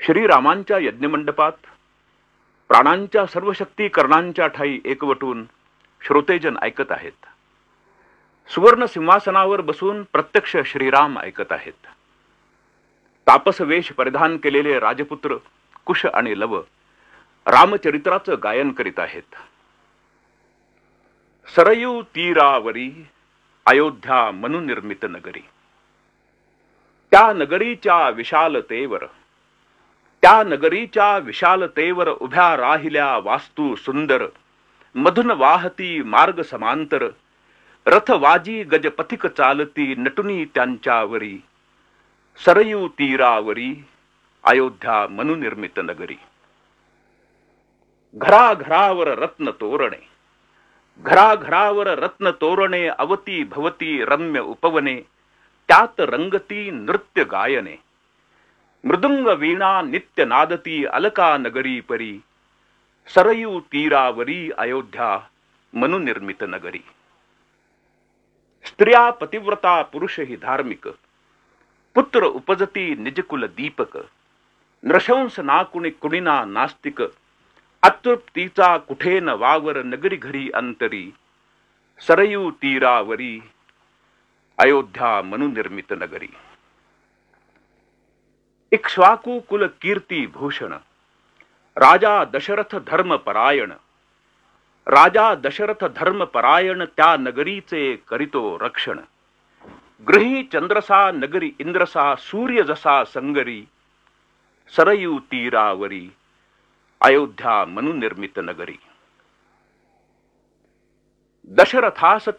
श्रीरामांच्या यज्ञमंडपात प्राणांच्या सर्व शक्ती कर्णांच्या ठाई एकवटून श्रोतेजन ऐकत आहेत. सुवर्ण सिंहासनावर बसून प्रत्यक्ष श्रीराम ऐकत आहेत. तापस वेश परिधान केलेले राजपुत्र कुश आणि लव रामचरित्राचं गायन करीत आहेत. सरयू तीरावरी अयोध्या मनुनिर्मित नगरी. त्या नगरीच्या विशालतेवर उभ्या राहिल्या वास्तू सुंदर. मधुन वाहती मार्ग समांतर. रथवाजी गजपथिक चालती नटुनी त्यांच्यावरी. सरयू तीरावरी अयोध्या मनुनिर्मित नगरी. घराघरावर रत्न तोरणे अवती भवती रम्य उपवने. त्यात रंगती नृत्य गायने. मृदुंग वीणा नित्य नादती अलका नगरी परी. सरयू तीरावरी अयोध्या मनुनिर्मित नगरी. स्त्रिया पतिव्रता पुरुषही धार्मिक. पुत्र उपजती निजकुल दीपक. नृशंस नाकुणी कुणिना नास्तिक. अतृप्तीचा कुठे न वावर नगरी घरी अंतरी. सरयू तीरावरी अयोध्या मनुनिर्मित नगरी. इक्ष्वाकु कुल कीर्ती भूषण. राजा दशरथ धर्मपरायण त्या नगरीचे करितो रक्षण. गृही चंद्रसा नगरी इंद्रसा सूर्य जसा संगरी. सरयू तीरावरी अयोध्या मनुनिर्मित नगरी. दशरथास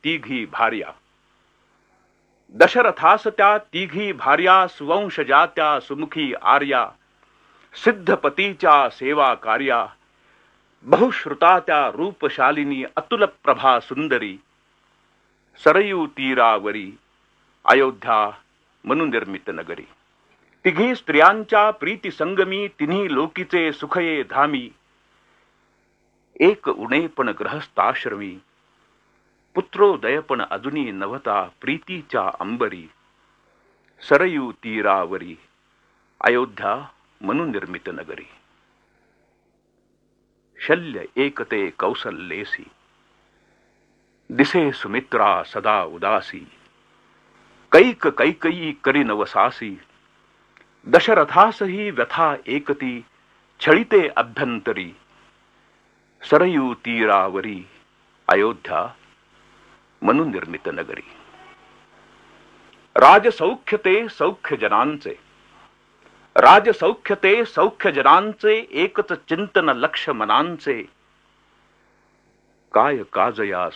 त्या तिघी भार्या सुवंशजा त्या सुमुखी आर्या. सिद्धपतीच्या सेवा कार्या. बहुश्रुता त्या रूपशालिनी अतुल प्रभा सुंदरी. सरयू तीरावरी अयोध्या मनुनिर्मित नगरी. तिघी स्त्रियांच्या प्रीती संगमी तिन्ही लोकीचे सुखये धामी. एक उणे पण ग्रहस्थाश्रमी. पुत्रोदय पण अजूनी नवता प्रीतीच्या अंबरी. सरयू तीरावरी अयोध्या मनुनिर्मित नगरी. शल्य एकते कौसल्येसी. दिसे सुमित्रा सदा उदासी. कैकयी करी नवसासी. दशरथासही व्यथा एकती छळिते अभ्यंतरी. सरयू तीरावरी अयोध्या मनुनिर्मित नगरी. राजसौख्यते सौख्य जनांचे एकच चिंतन लक्ष मनांचे. काय काज या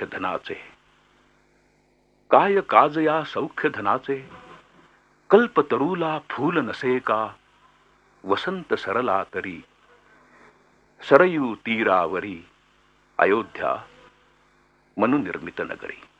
सौख्य धनाचे. कल्पतरूला फूल नसे का वसंत सरला तरी. सरयू तीरावरी अयोध्या मनुनिर्मित नगरी.